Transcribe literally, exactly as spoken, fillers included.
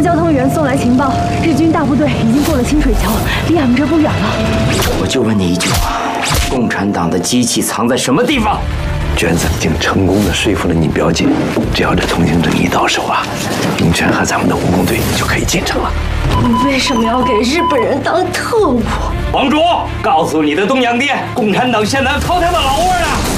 交通员送来情报，日军大部队已经过了清水桥，离俺们这不远了。 我就问你一句话：共产党的机器藏在什么地方？ 娟子已经成功的说服了你表姐，只要这通行证一到手啊，龙泉和咱们的武工队就可以进城了。 你为什么要给日本人当特务？ 王主，告诉你的东洋爹，共产党现在操他的老窝了。